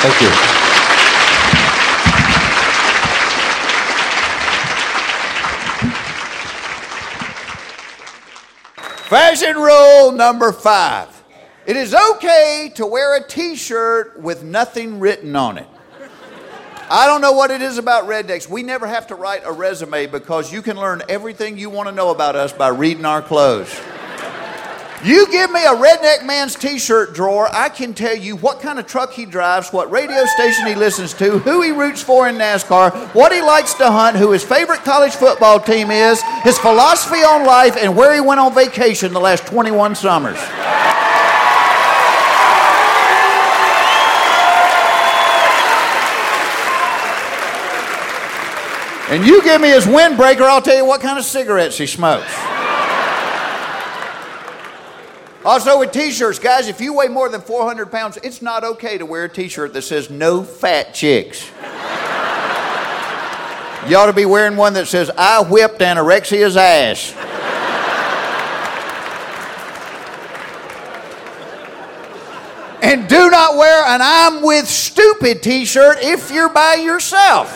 Thank you. Fashion rule number 5. It is okay to wear a t-shirt with nothing written on it. I don't know what it is about rednecks. We never have to write a resume because you can learn everything you want to know about us by reading our clothes. You give me a redneck man's t-shirt drawer, I can tell you what kind of truck he drives, what radio station he listens to, who he roots for in NASCAR, what he likes to hunt, who his favorite college football team is, his philosophy on life, and where he went on vacation the last 21 summers. And you give me his windbreaker, I'll tell you what kind of cigarettes he smokes. Also with t-shirts, guys, if you weigh more than 400 pounds, it's not okay to wear a t-shirt that says no fat chicks. You ought to be wearing one that says I whipped anorexia's ass. And do not wear an I'm with stupid t-shirt if you're by yourself.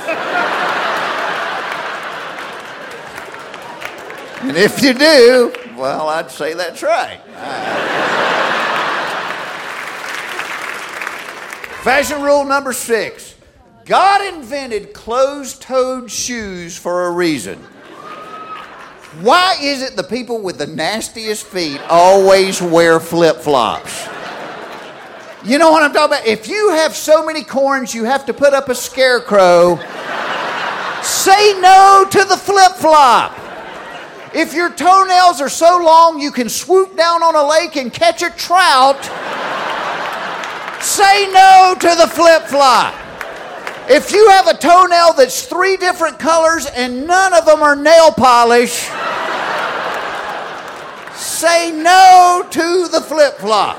And if you do, well, I'd say that's right. Fashion rule number 6. God invented closed-toed shoes for a reason. Why is it the people with the nastiest feet always wear flip-flops? You know what I'm talking about? If you have so many corns you have to put up a scarecrow, say no to the flip-flop. If your toenails are so long you can swoop down on a lake and catch a trout, say no to the flip-flop. If you have a toenail that's 3 different colors and none of them are nail polish, say no to the flip-flop.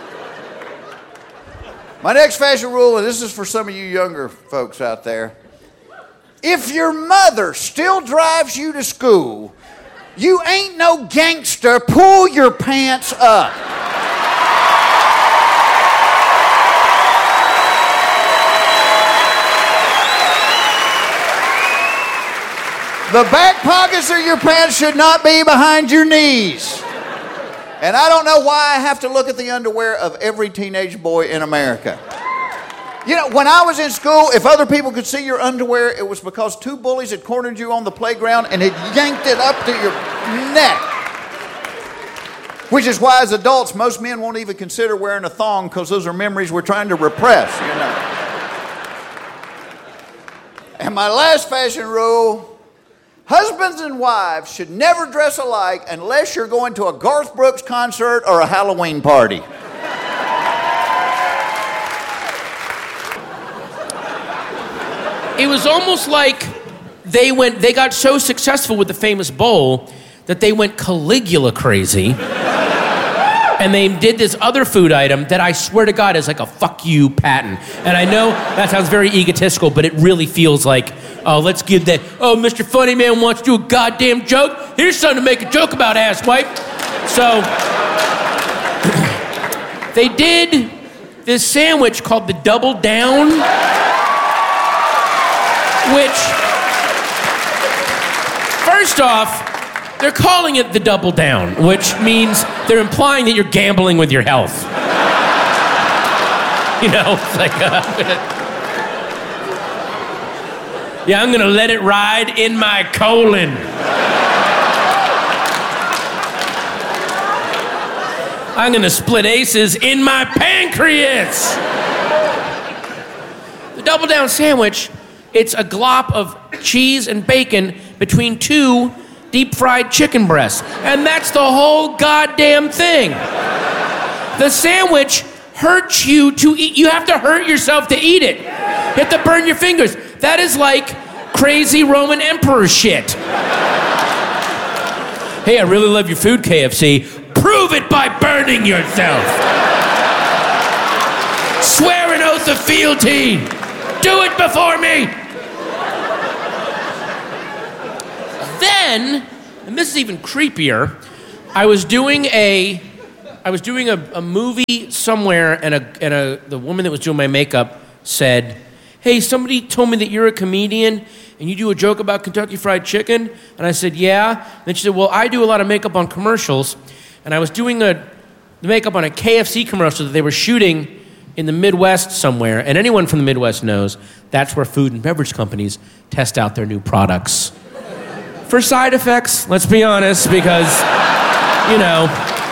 My next fashion rule, and this is for some of you younger folks out there. If your mother still drives you to school, you ain't no gangster, pull your pants up. The back pockets of your pants should not be behind your knees. And I don't know why I have to look at the underwear of every teenage boy in America. You know, when I was in school, if other people could see your underwear, it was because 2 bullies had cornered you on the playground and had yanked it up to your neck. Which is why, as adults, most men won't even consider wearing a thong because those are memories we're trying to repress, you know. And my last fashion rule, husbands and wives should never dress alike unless you're going to a Garth Brooks concert or a Halloween party. It was almost like they got so successful with the famous bowl that they went Caligula crazy. And they did this other food item that I swear to God is like a fuck you patent. And I know that sounds very egotistical, but it really feels like, oh, let's give that, oh, Mr. Funny Man wants to do a goddamn joke. Here's something to make a joke about, asswipe. So, they did this sandwich called the Double Down, which, first off, they're calling it the Double Down, which means they're implying that you're gambling with your health. You know, it's like, I'm gonna let it ride in my colon. I'm gonna split aces in my pancreas. The Double Down sandwich, it's a glop of cheese and bacon between 2 deep-fried chicken breasts. And that's the whole goddamn thing. The sandwich hurts you to eat. You have to hurt yourself to eat it. You have to burn your fingers. That is like crazy Roman emperor shit. Hey, I really love your food, KFC. Prove it by burning yourself. Swear an oath of fealty. Do it before me. Then, and this is even creepier, I was doing a movie somewhere, and the woman that was doing my makeup said, hey, somebody told me that you're a comedian and you do a joke about Kentucky Fried Chicken. And I said, yeah. Then she said, well, I do a lot of makeup on commercials. And I was doing the makeup on a KFC commercial that they were shooting in the Midwest somewhere. And anyone from the Midwest knows that's where food and beverage companies test out their new products. For side effects, let's be honest, because, you know,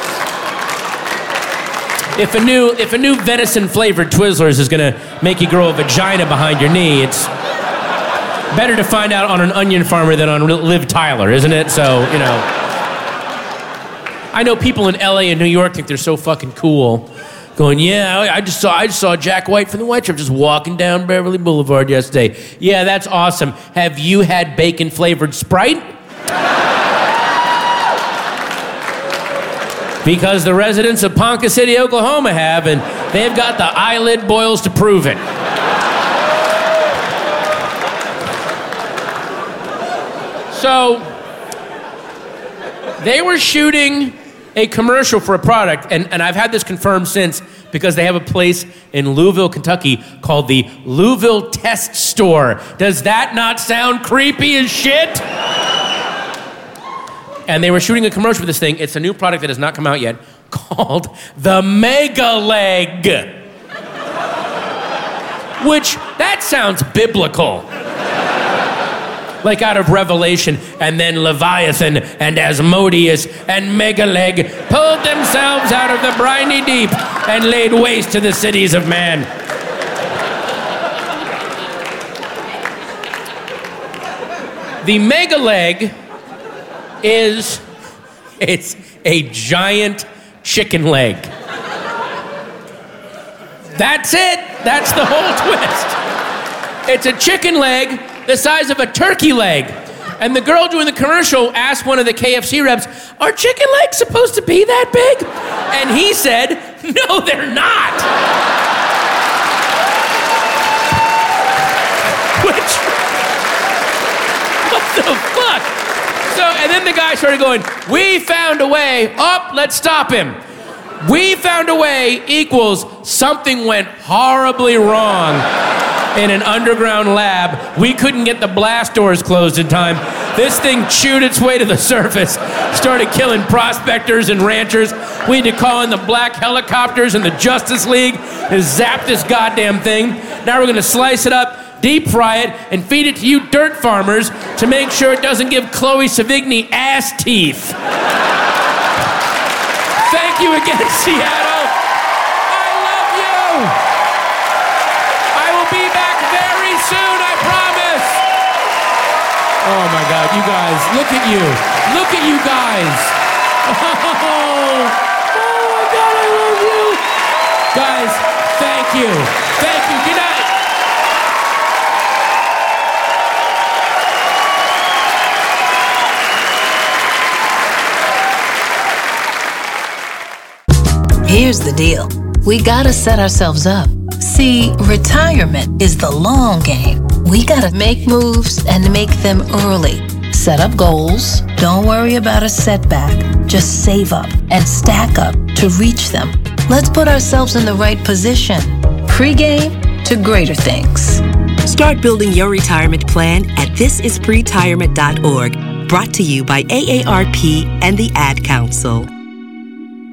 if a new venison-flavored Twizzlers is gonna make you grow a vagina behind your knee, it's better to find out on an onion farmer than on Liv Tyler, isn't it? So, you know. I know people in LA and New York think they're so fucking cool. Going, yeah, I just saw Jack White from the White Stripes just walking down Beverly Boulevard yesterday. Yeah, that's awesome. Have you had bacon-flavored Sprite? Because the residents of Ponca City, Oklahoma have, and they've got the eyelid boils to prove it. So, they were shooting a commercial for a product, and I've had this confirmed since because they have a place in Louisville, Kentucky called the Louisville Test Store. Does that not sound creepy as shit? And they were shooting a commercial for this thing. It's a new product that has not come out yet called the Mega Leg. Which, that sounds biblical. Like out of Revelation, and then Leviathan and Asmodeus and Megaleg pulled themselves out of the briny deep and laid waste to the cities of man. The Megaleg it's a giant chicken leg. That's it. That's the whole twist. It's a chicken leg the size of a turkey leg. And the girl doing the commercial asked one of the KFC reps, are chicken legs supposed to be that big? And he said, no, they're not. Which, what the fuck? So, and then the guy started going, we found a way. Oh, let's stop him. We found a way equals something went horribly wrong in an underground lab. We couldn't get the blast doors closed in time. This thing chewed its way to the surface, started killing prospectors and ranchers. We had to call in the black helicopters and the Justice League and zap this goddamn thing. Now we're gonna slice it up, deep fry it, and feed it to you dirt farmers to make sure it doesn't give Chloe Savigny ass teeth. Thank you again, Seattle. I love you. I will be back very soon, I promise. Oh my God, you guys, look at you. Look at you guys. Oh my God, I love you. Guys, thank you. Thank you, good night. Here's the deal. We gotta set ourselves up. See, retirement is the long game. We gotta make moves and make them early. Set up goals. Don't worry about a setback. Just save up and stack up to reach them. Let's put ourselves in the right position. Pre-game to greater things. Start building your retirement plan at thisispretirement.org. Brought to you by AARP and the Ad Council.